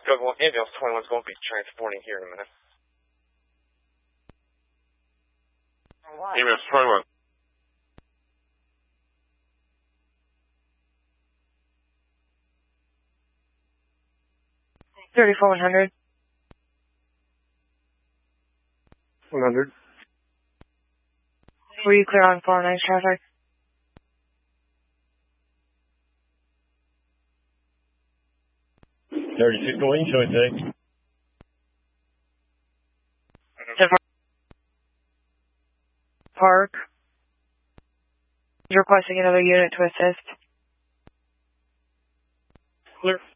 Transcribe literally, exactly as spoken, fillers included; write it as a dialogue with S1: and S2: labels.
S1: Well, ambulance twenty-one is going to be transporting here in a minute.
S2: Ambulance twenty-one.
S3: thirty-four one hundred.
S4: one hundred.
S3: Were you clear on four oh nine traffic?
S4: thirty-six going, show it today.
S3: Park. You're requesting another unit to assist.
S4: Clear.